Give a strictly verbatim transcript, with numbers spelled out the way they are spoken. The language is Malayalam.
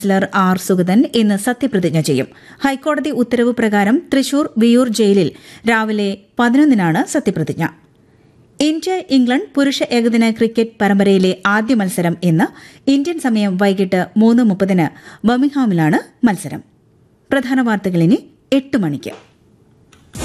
ചാൻസലർ ആർ സുഗതൻ ഇന്ന് സത്യപ്രതിജ്ഞ ചെയ്യും. ഹൈക്കോടതി ഉത്തരവ് പ്രകാരം തൃശൂർ വിയൂർ ജയിലിൽ രാവിലെ പതിനൊന്നിനാണ് സത്യപ്രതിജ്ഞ. ഇന്ത്യ ഇംഗ്ലണ്ട് പുരുഷ ഏകദിന ക്രിക്കറ്റ് പരമ്പരയിലെ ആദ്യ മത്സരം ഇന്ന് ഇന്ത്യൻ സമയം വൈകിട്ട് മൂന്ന് മുപ്പതിന് ബർമിംഗ്ഹാമിലാണ് മത്സരം. പ്രധാന വാർത്തകൾ ഇനി എട്ട് മണിക്ക്.